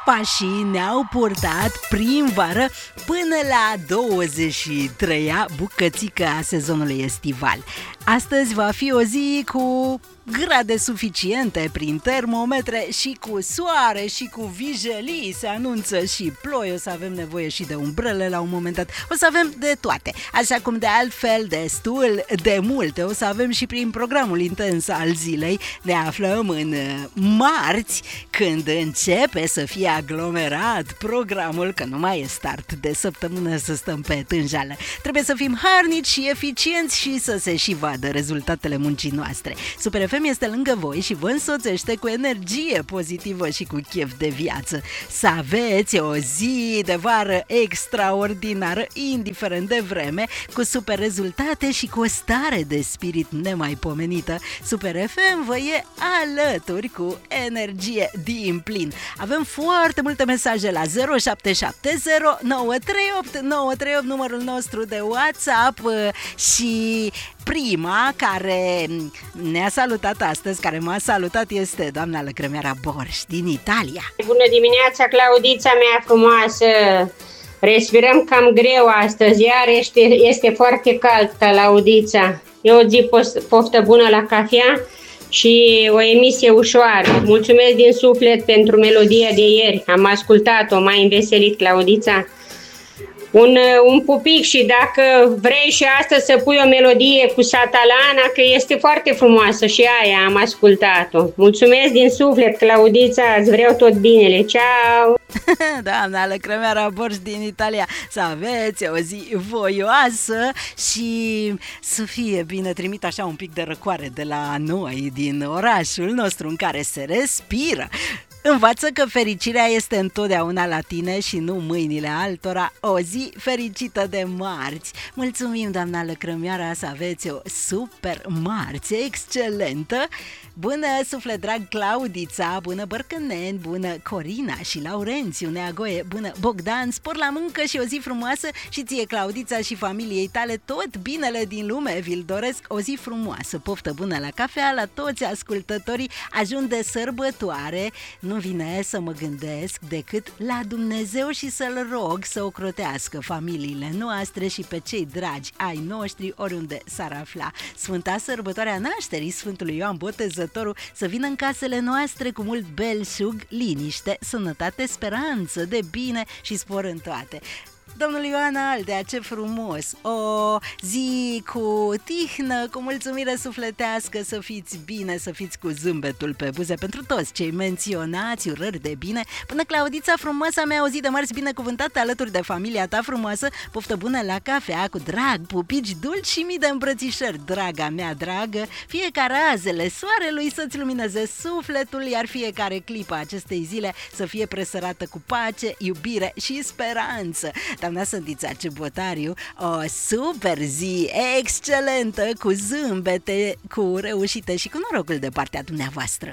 pașii ne-au purtat primăvară până la 23-a bucățică a sezonului estival. Astăzi va fi o zi cu grade suficiente prin termometre și cu soare și cu vijelii, se anunță și ploi, o să avem nevoie și de umbrele la un moment dat, o să avem de toate, așa cum de altfel destul de multe o să avem și prin programul intens al zilei. Ne aflăm în marți, când începe să fie aglomerat programul, că nu mai e start de săptămână să stăm pe tânjală. Trebuie să fim harnici și eficienți și să se și vadă rezultatele muncii noastre. Super FM este lângă voi și vă însoțește cu energie pozitivă și cu chef de viață. Să aveți o zi de vară extraordinară, indiferent de vreme, cu super rezultate și cu o stare de spirit nemaipomenită. Super FM vă e alături cu energie din plin. Avem foarte multe mesaje la 0770 938 938, numărul nostru de WhatsApp, și prima care ne-a salutat astăzi, care m-a salutat, este doamna Lăcrămioara Borș din Italia. Bună dimineața, Claudița mea frumoasă! Respirăm cam greu astăzi, iar este foarte cald, Claudița. E o zi poftă bună la cafea și o emisie ușoară. Mulțumesc din suflet pentru melodia de ieri, am ascultat-o, m-a înveselit, Claudița. Un pupic și dacă vrei și astăzi să pui o melodie cu Satalana, că este foarte frumoasă și aia am ascultat-o. Mulțumesc din suflet, Claudița, îți vreau tot binele. Ceau! Doamna Lăcrămioara Borș din Italia, să aveți o zi voioasă și să fie bine, trimit așa un pic de răcoare de la noi, din orașul nostru în care se respiră. Învață că fericirea este întotdeauna la tine și nu mâinile altora. O zi fericită de marți! Mulțumim, doamna Lăcrămioara, să aveți o super marți excelentă! Bună, suflet drag, Claudița, bună Bărcăneni, bună Corina și Laurențiu Neagoie, bună Bogdan, spor la muncă și o zi frumoasă și ție, Claudița, și familiei tale tot binele din lume, vi-l doresc, o zi frumoasă, poftă bună la cafea, la toți ascultătorii, ajung de sărbătoare, nu vine să mă gândesc decât la Dumnezeu și să-L rog să ocrotească familiile noastre și pe cei dragi ai noștri oriunde s-ar afla. Sfânta sărbătoarea nașterii Sfântului Ioan Botezătorul să vină în casele noastre cu mult belșug, liniște, sănătate, speranță de bine și spor în toate. Domnul Ioan Aldea, ce frumos! O zi cu tihnă, cu mulțumire sufletească, să fiți bine, să fiți cu zâmbetul pe buze pentru toți cei menționați, urări de bine. Până, Claudița frumoasă mea, o zi de marți binecuvântată alături de familia ta frumoasă, poftă bună la cafea, cu drag, pupici dulci și mii de îmbrățișări, draga mea dragă, fie ca razele soarelui să-ți lumineze sufletul, iar fiecare clipă acestei zile să fie presărată cu pace, iubire și speranță. Doamna Sândița Ciubotariu, o super zi excelentă, cu zâmbete, cu reușite și cu norocul de partea dumneavoastră.